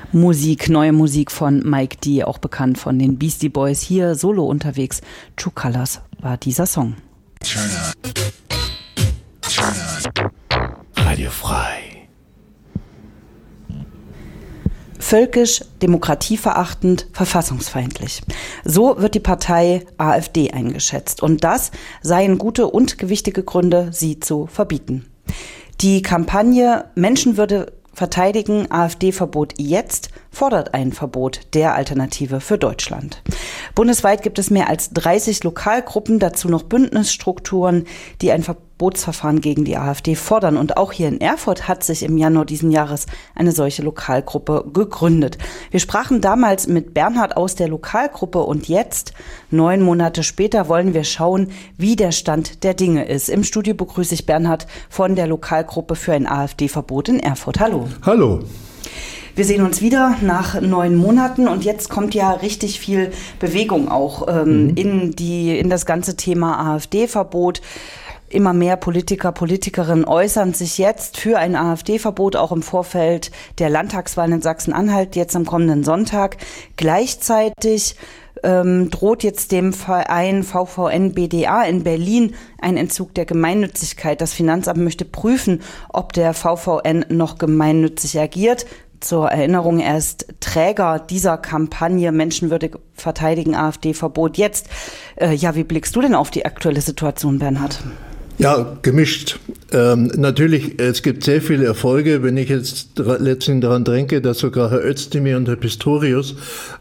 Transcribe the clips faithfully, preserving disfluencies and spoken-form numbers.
Musik, neue Musik von Mike D., auch bekannt von den Beastie Boys, hier solo unterwegs. True Colors war dieser Song. Turn on. Turn on. Radio frei. Völkisch, demokratieverachtend, verfassungsfeindlich. So wird die Partei AfD eingeschätzt. Und das seien gute und gewichtige Gründe, sie zu verbieten. Die Kampagne Menschenwürde verteidigen, AfD-Verbot jetzt, fordert ein Verbot der Alternative für Deutschland. Bundesweit gibt es mehr als dreißig Lokalgruppen, dazu noch Bündnisstrukturen, die ein Verbotsverfahren gegen die AfD fordern. Und auch hier in Erfurt hat sich im Januar diesen Jahres eine solche Lokalgruppe gegründet. Wir sprachen damals mit Bernhard aus der Lokalgruppe und jetzt, neun Monate später, wollen wir schauen, wie der Stand der Dinge ist. Im Studio begrüße ich Bernhard von der Lokalgruppe für ein AfD-Verbot in Erfurt. Hallo. Hallo. Wir sehen uns wieder nach neun Monaten und jetzt kommt ja richtig viel Bewegung auch ähm, mhm. in die in das ganze Thema AfD-Verbot. Immer mehr Politiker, Politikerinnen äußern sich jetzt für ein AfD-Verbot, auch im Vorfeld der Landtagswahlen in Sachsen-Anhalt, jetzt am kommenden Sonntag. Gleichzeitig ähm, droht jetzt dem Verein V V N B D A in Berlin ein Entzug der Gemeinnützigkeit. Das Finanzamt möchte prüfen, ob der V V N noch gemeinnützig agiert. Zur Erinnerung, er ist Träger dieser Kampagne Menschenwürdig verteidigen, AfD-Verbot jetzt. Äh, ja, wie blickst du denn auf die aktuelle Situation, Bernhard? Ja, gemischt. Ähm, natürlich, es gibt sehr viele Erfolge. Wenn ich jetzt letztendlich daran denke, dass sogar Herr Özdemir und Herr Pistorius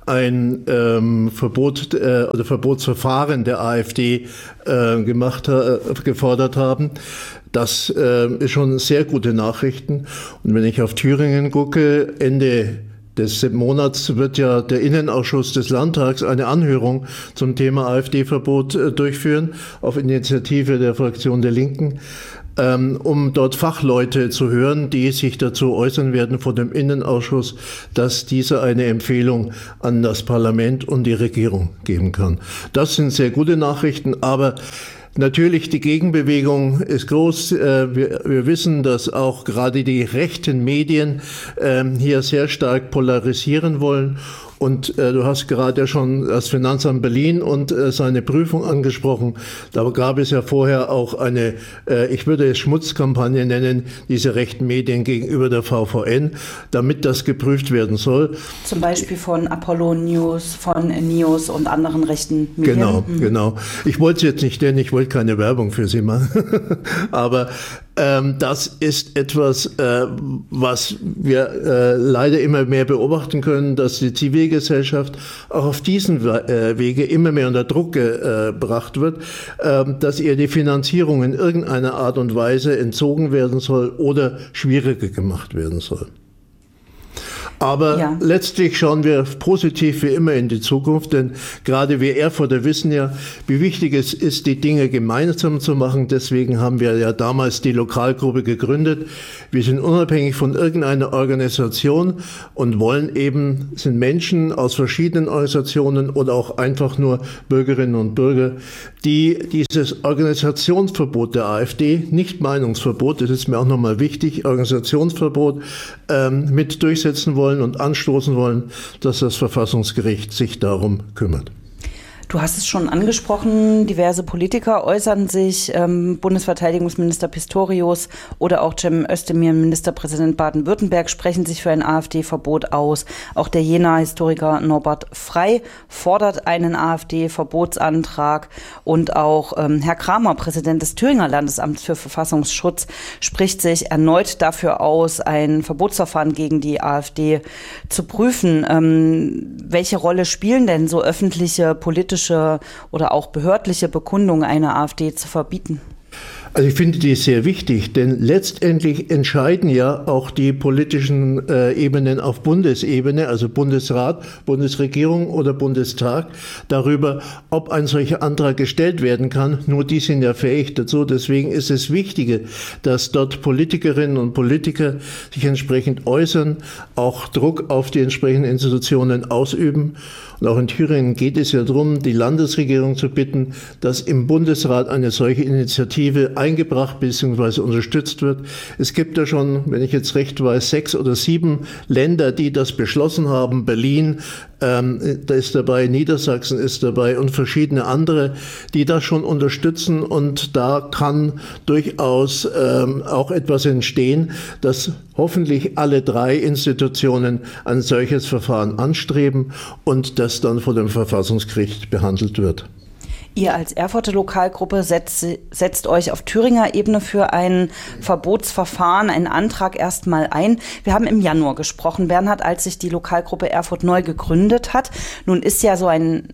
ein ähm, Verbot äh, oder Verbotsverfahren der AfD äh, gemacht, äh, gefordert haben, das äh, ist schon sehr gute Nachrichten. Und wenn ich auf Thüringen gucke, Ende des Monats wird ja der Innenausschuss des Landtags eine Anhörung zum Thema AfD-Verbot äh, durchführen, auf Initiative der Fraktion der Linken, ähm, um dort Fachleute zu hören, die sich dazu äußern werden vor dem Innenausschuss, dass dieser eine Empfehlung an das Parlament und die Regierung geben kann. Das sind sehr gute Nachrichten, aber natürlich, die Gegenbewegung ist groß. Wir, wir wissen, dass auch gerade die rechten Medien hier sehr stark polarisieren wollen. Und äh, du hast gerade ja schon das Finanzamt Berlin und äh, seine Prüfung angesprochen. Da gab es ja vorher auch eine, äh, ich würde es Schmutzkampagne nennen, diese rechten Medien gegenüber der V V N, damit das geprüft werden soll. Zum Beispiel von Apollo News, von News und anderen rechten Medien. Genau, mhm. genau. Ich wollte es jetzt nicht nennen, ich wollte keine Werbung für sie machen. Aber ähm, das ist etwas, äh, was wir äh, leider immer mehr beobachten können, dass die Zivilgesellschaft auch auf diesen äh, Wege immer mehr unter Druck gebracht wird, äh, dass ihr die Finanzierung in irgendeiner Art und Weise entzogen werden soll oder schwieriger gemacht werden soll. Aber ja. Letztlich schauen wir positiv wie immer in die Zukunft, denn gerade wir Erfurter wissen ja, wie wichtig es ist, die Dinge gemeinsam zu machen. Deswegen haben wir ja damals die Lokalgruppe gegründet. Wir sind unabhängig von irgendeiner Organisation und wollen eben, sind Menschen aus verschiedenen Organisationen oder auch einfach nur Bürgerinnen und Bürger, die dieses Organisationsverbot der AfD, nicht Meinungsverbot, das ist mir auch nochmal wichtig, Organisationsverbot ähm, mit durchsetzen wollen und anstoßen wollen, dass das Verfassungsgericht sich darum kümmert. Du hast es schon angesprochen, diverse Politiker äußern sich, ähm, Bundesverteidigungsminister Pistorius oder auch Cem Özdemir, Ministerpräsident Baden-Württemberg, sprechen sich für ein AfD-Verbot aus. Auch der Jenaer Historiker Norbert Frey fordert einen AfD-Verbotsantrag und auch ähm, Herr Kramer, Präsident des Thüringer Landesamts für Verfassungsschutz, spricht sich erneut dafür aus, ein Verbotsverfahren gegen die AfD zu prüfen. Ähm, welche Rolle spielen denn so öffentliche, politische oder auch behördliche Bekundung einer AfD zu verbieten? Also ich finde die sehr wichtig, denn letztendlich entscheiden ja auch die politischen äh, Ebenen auf Bundesebene, also Bundesrat, Bundesregierung oder Bundestag, darüber, ob ein solcher Antrag gestellt werden kann. Nur die sind ja fähig dazu. Deswegen ist es wichtiger, dass dort Politikerinnen und Politiker sich entsprechend äußern, auch Druck auf die entsprechenden Institutionen ausüben. Und auch in Thüringen geht es ja darum, die Landesregierung zu bitten, dass im Bundesrat eine solche Initiative eingebracht bzw. unterstützt wird. Es gibt ja schon, wenn ich jetzt recht weiß, sechs oder sieben Länder, die das beschlossen haben. Berlin, ähm, da ist dabei, Niedersachsen ist dabei und verschiedene andere, die das schon unterstützen. Und da kann durchaus ähm, auch etwas entstehen, dass hoffentlich alle drei Institutionen ein solches Verfahren anstreben und das dann vor dem Verfassungsgericht behandelt wird. Ihr als Erfurter Lokalgruppe setzt, setzt euch auf Thüringer Ebene für ein Verbotsverfahren, einen Antrag erstmal ein. Wir haben im Januar gesprochen, Bernhard, als sich die Lokalgruppe Erfurt neu gegründet hat. Nun ist ja so ein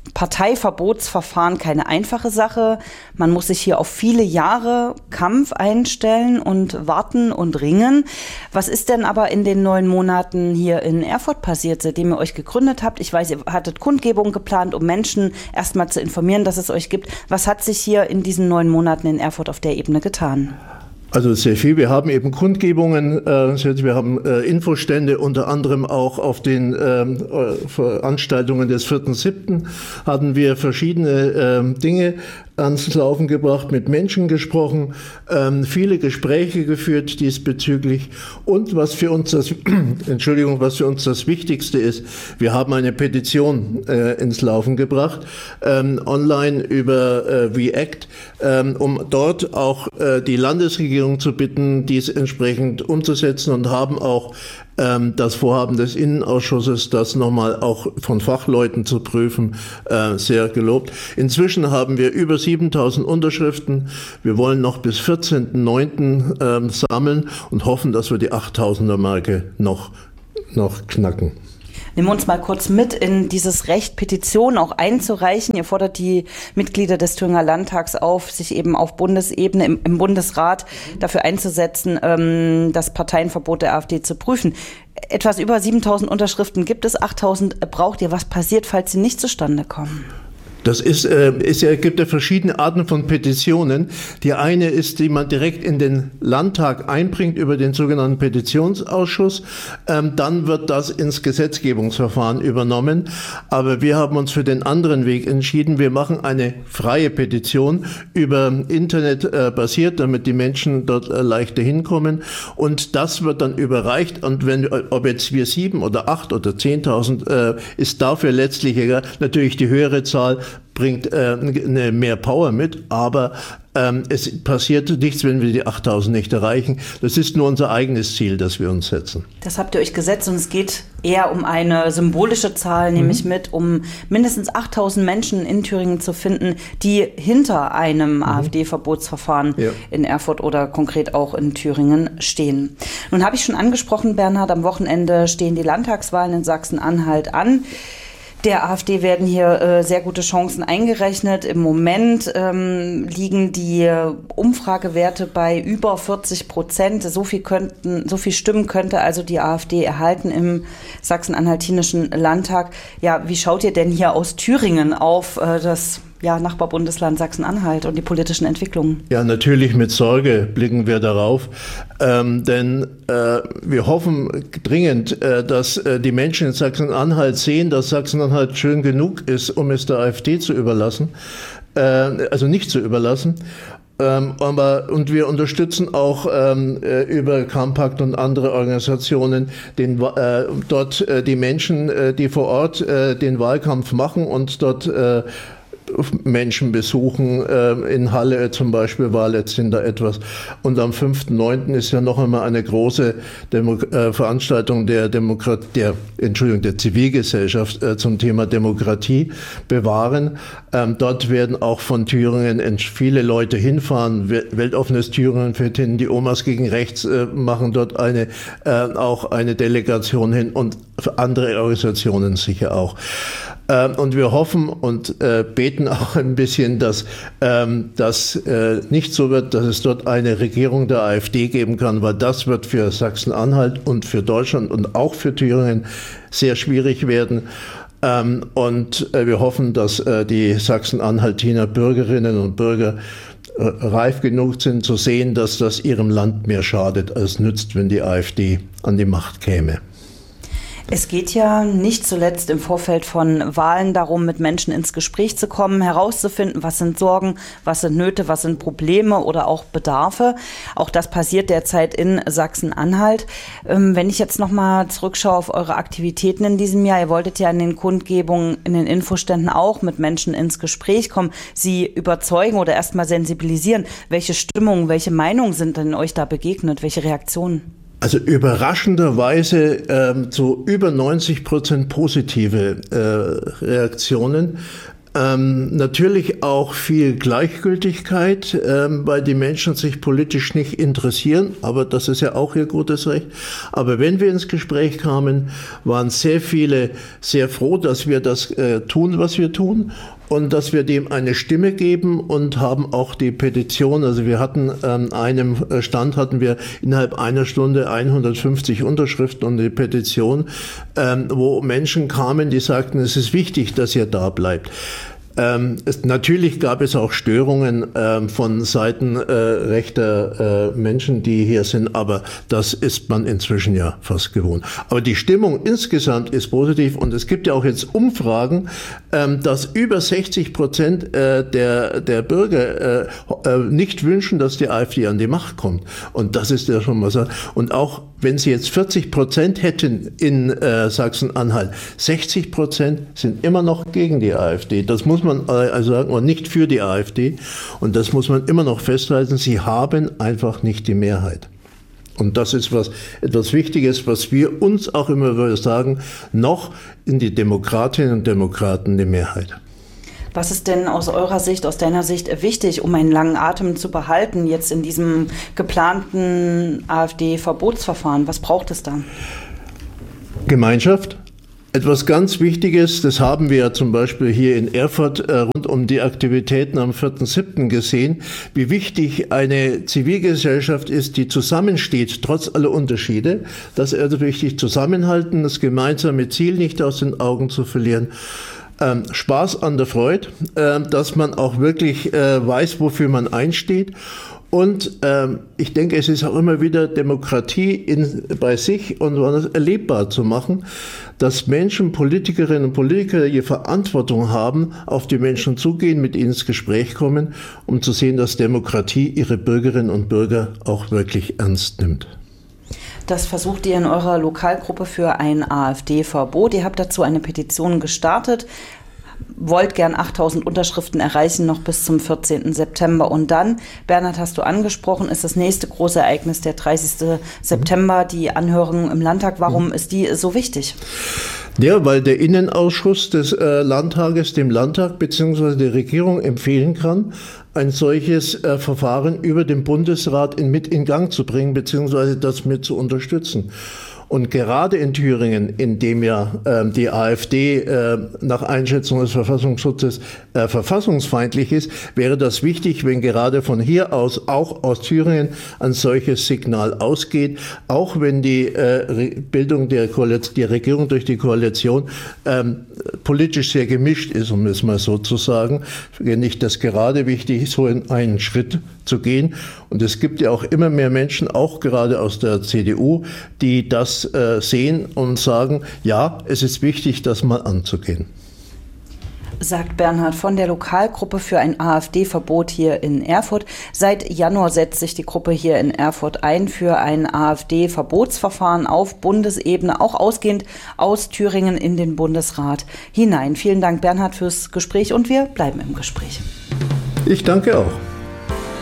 Parteiverbotsverfahren keine einfache Sache. Man muss sich hier auf viele Jahre Kampf einstellen und warten und ringen. Was ist denn aber in den neun Monaten hier in Erfurt passiert, seitdem ihr euch gegründet habt? Ich weiß, ihr hattet Kundgebungen geplant, um Menschen erstmal zu informieren, dass es euch gibt. Was hat sich hier in diesen neun Monaten in Erfurt auf der Ebene getan? Also sehr viel. Wir haben eben Kundgebungen, äh, wir haben äh, Infostände, unter anderem auch auf den äh, Veranstaltungen des vierten siebten hatten wir verschiedene äh, Dinge ans Laufen gebracht, mit Menschen gesprochen, ähm, viele Gespräche geführt diesbezüglich. Und was für uns das, Entschuldigung, was für uns das Wichtigste ist, wir haben eine Petition äh, ins Laufen gebracht, ähm, online über äh, React, ähm, um dort auch äh, die Landesregierung zu bitten, dies entsprechend umzusetzen, und haben auch ähm, das Vorhaben des Innenausschusses, das nochmal auch von Fachleuten zu prüfen, äh, sehr gelobt. Inzwischen haben wir über siebentausend Unterschriften. Wir wollen noch bis vierzehnten neunten Ähm, sammeln und hoffen, dass wir die achttausender-Marke noch, noch knacken. Nehmen wir uns mal kurz mit in dieses Recht, Petitionen auch einzureichen. Ihr fordert die Mitglieder des Thüringer Landtags auf, sich eben auf Bundesebene im, im Bundesrat dafür einzusetzen, ähm, das Parteienverbot der AfD zu prüfen. Etwas über siebentausend Unterschriften gibt es, achttausend braucht ihr. Was passiert, falls sie nicht zustande kommen? Das ist, äh, ist ja, gibt ja verschiedene Arten von Petitionen. Die eine ist, die man direkt in den Landtag einbringt über den sogenannten Petitionsausschuss. Ähm, dann wird das ins Gesetzgebungsverfahren übernommen. Aber wir haben uns für den anderen Weg entschieden. Wir machen eine freie Petition über Internet äh, basiert, damit die Menschen dort äh, leichter hinkommen. Und das wird dann überreicht. Und wenn, ob jetzt wir sieben oder acht oder zehntausend, äh, ist dafür letztlich egal. Natürlich die höhere Zahl bringt äh, eine mehr Power mit, aber ähm, es passiert nichts, wenn wir die achttausend nicht erreichen. Das ist nur unser eigenes Ziel, das wir uns setzen. Das habt ihr euch gesetzt, und es geht eher um eine symbolische Zahl, nehme mhm. ich mit, um mindestens achttausend Menschen in Thüringen zu finden, die hinter einem mhm. AfD-Verbotsverfahren ja. in Erfurt oder konkret auch in Thüringen stehen. Nun habe ich schon angesprochen, Bernhard, am Wochenende stehen die Landtagswahlen in Sachsen-Anhalt an. Der AfD werden hier äh, sehr gute Chancen eingerechnet. Im Moment ähm, liegen die Umfragewerte bei über vierzig Prozent. So viel könnten, so viel Stimmen könnte also die AfD erhalten im sachsen-anhaltinischen Landtag. Ja, wie schaut ihr denn hier aus Thüringen auf äh, das ja, Nachbarbundesland Sachsen-Anhalt und die politischen Entwicklungen? Ja, natürlich mit Sorge blicken wir darauf, ähm, denn äh, wir hoffen dringend, äh, dass äh, die Menschen in Sachsen-Anhalt sehen, dass Sachsen-Anhalt schön genug ist, um es der AfD zu überlassen, äh, also nicht zu überlassen. Ähm, aber, und wir unterstützen auch ähm, über Campakt und andere Organisationen den, äh, dort äh, die Menschen, äh, die vor Ort äh, den Wahlkampf machen und dort äh, Menschen besuchen. In Halle zum Beispiel war letztendlich da etwas. Und am fünften neunten ist ja noch einmal eine große Demo- äh, Veranstaltung der Demokrat- der, Entschuldigung, der Zivilgesellschaft äh, zum Thema Demokratie bewahren. Ähm, dort werden auch von Thüringen viele Leute hinfahren. Weltoffenes Thüringen fährt hin, die Omas gegen Rechts äh, machen dort eine, äh, auch eine Delegation hin und andere Organisationen sicher auch. Ähm, und wir hoffen und äh, beten auch ein bisschen, dass ähm, das äh, nicht so wird, dass es dort eine Regierung der AfD geben kann, weil das wird für Sachsen-Anhalt und für Deutschland und auch für Thüringen sehr schwierig werden. Ähm, und äh, wir hoffen, dass äh, die Sachsen-Anhaltiner Bürgerinnen und Bürger äh, reif genug sind zu sehen, dass das ihrem Land mehr schadet als nützt, wenn die AfD an die Macht käme. Es geht ja nicht zuletzt im Vorfeld von Wahlen darum, mit Menschen ins Gespräch zu kommen, herauszufinden, was sind Sorgen, was sind Nöte, was sind Probleme oder auch Bedarfe. Auch das passiert derzeit in Sachsen-Anhalt. Wenn ich jetzt nochmal zurückschaue auf eure Aktivitäten in diesem Jahr, ihr wolltet ja in den Kundgebungen, in den Infoständen auch mit Menschen ins Gespräch kommen, sie überzeugen oder erstmal sensibilisieren. Welche Stimmungen, welche Meinungen sind denn euch da begegnet? Welche Reaktionen? Also überraschenderweise ähm, so über neunzig Prozent positive äh, Reaktionen. Ähm, natürlich auch viel Gleichgültigkeit, ähm, weil die Menschen sich politisch nicht interessieren, aber das ist ja auch ihr gutes Recht. Aber wenn wir ins Gespräch kamen, waren sehr viele sehr froh, dass wir das äh, tun, was wir tun. Und dass wir dem eine Stimme geben und haben auch die Petition, also wir hatten an einem Stand hatten wir innerhalb einer Stunde hundertfünfzig Unterschriften und die Petition, ähm, wo Menschen kamen, die sagten, es ist wichtig, dass ihr da bleibt. Ähm, es, natürlich gab es auch Störungen ähm, von Seiten äh, rechter äh, Menschen, die hier sind, aber das ist man inzwischen ja fast gewohnt. Aber die Stimmung insgesamt ist positiv und es gibt ja auch jetzt Umfragen, ähm, dass über sechzig Prozent äh, der, der Bürger äh, äh, nicht wünschen, dass die AfD an die Macht kommt. Und das ist ja schon mal so. Und auch wenn sie jetzt vierzig Prozent hätten in äh, Sachsen-Anhalt, sechzig Prozent sind immer noch gegen die AfD. Das muss man also sagen, und nicht für die AfD. Und das muss man immer noch festhalten. Sie haben einfach nicht die Mehrheit. Und das ist was, etwas Wichtiges, was wir uns auch immer wieder sagen, noch in die Demokratinnen und Demokraten die Mehrheit. Was ist denn aus eurer Sicht, aus deiner Sicht wichtig, um einen langen Atem zu behalten, jetzt in diesem geplanten AfD-Verbotsverfahren? Was braucht es da? Gemeinschaft. Etwas ganz Wichtiges, das haben wir ja zum Beispiel hier in Erfurt äh, rund um die Aktivitäten am vierten siebten gesehen, wie wichtig eine Zivilgesellschaft ist, die zusammensteht, trotz aller Unterschiede. Das ist also wichtig, zusammenhalten, das gemeinsame Ziel nicht aus den Augen zu verlieren. Ähm, Spaß an der Freude, äh, dass man auch wirklich äh, weiß, wofür man einsteht. Und ähm, ich denke, es ist auch immer wieder Demokratie in, bei sich und das erlebbar zu machen, dass Menschen, Politikerinnen und Politiker die Verantwortung haben, auf die Menschen zugehen, mit ihnen ins Gespräch kommen, um zu sehen, dass Demokratie ihre Bürgerinnen und Bürger auch wirklich ernst nimmt. Das versucht ihr in eurer Lokalgruppe für ein AfD-Verbot. Ihr habt dazu eine Petition gestartet, wollt gern achttausend Unterschriften erreichen, noch bis zum vierzehnten September. Und dann, Bernhard, hast du angesprochen, ist das nächste große Ereignis der dreißigsten September, die Anhörung im Landtag. Warum ist die so wichtig? Ja, weil der Innenausschuss des äh, Landtages dem Landtag bzw. der Regierung empfehlen kann, ein solches äh, Verfahren über den Bundesrat in, mit in Gang zu bringen bzw. das mit zu unterstützen. Und gerade in Thüringen, in dem ja äh, die AfD äh, nach Einschätzung des Verfassungsschutzes äh, verfassungsfeindlich ist, wäre das wichtig, wenn gerade von hier aus, auch aus Thüringen, ein solches Signal ausgeht, auch wenn die äh, Bildung der, Koalition, die Regierung durch die Koalition ähm, politisch sehr gemischt ist, um es mal so zu sagen, finde ich das gerade wichtig, so in einen Schritt zu gehen. Und es gibt ja auch immer mehr Menschen, auch gerade aus der C D U, die das äh, sehen und sagen, ja, es ist wichtig, das mal anzugehen. Sagt Bernhard von der Lokalgruppe für ein AfD-Verbot hier in Erfurt. Seit Januar setzt sich die Gruppe hier in Erfurt ein für ein AfD-Verbotsverfahren auf Bundesebene, auch ausgehend aus Thüringen in den Bundesrat hinein. Vielen Dank, Bernhard, fürs Gespräch und wir bleiben im Gespräch. Ich danke auch.